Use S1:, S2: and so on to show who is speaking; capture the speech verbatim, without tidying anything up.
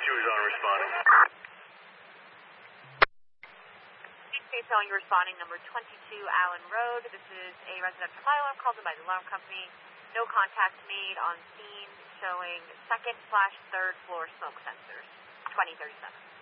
S1: two is on responding.
S2: State telling you responding number twenty-two Allen Road. This is a residential fire alarm called in by the alarm company. No contact made on scene, showing second slash third floor smoke sensors. twenty thirty-seven.